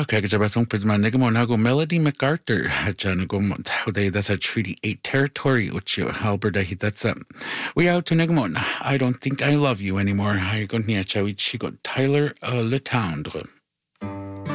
Okay, Jabasong Pismanigamonago Melody MacArthur Janagom Hode that's a Treaty 8 territory which Halberda that's we out to Negamon. I don't think I love you anymore. I got near Chawichi got Tyler Letendre.